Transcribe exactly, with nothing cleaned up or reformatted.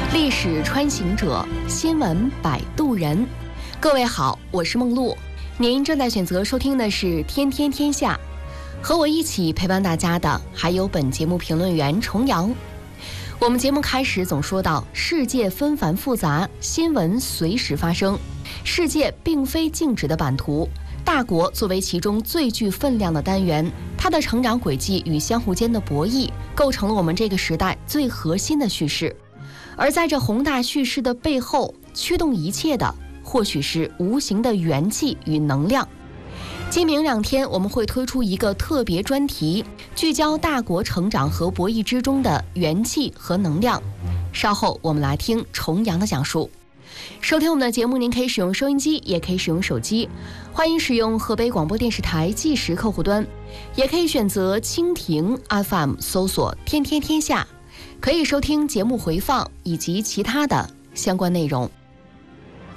历史穿行者，新闻摆渡人。各位好，我是梦露，您正在选择收听的是《天天天下》，和我一起陪伴大家的还有本节目评论员重阳。我们节目开始总说到，世界纷繁复杂，新闻随时发生，世界并非静止的版图。大国作为其中最具分量的单元，它的成长轨迹与相互间的博弈，构成了我们这个时代最核心的叙事。而在这宏大叙事的背后，驱动一切的或许是无形的元气与能量。今明两天我们会推出一个特别专题，聚焦大国成长和博弈之中的元气和能量。稍后我们来听重阳的讲述。收听我们的节目，您可以使用收音机，也可以使用手机，欢迎使用河北广播电视台计时客户端，也可以选择蜻蜓 F M 搜索天天天下，可以收听节目回放以及其他的相关内容。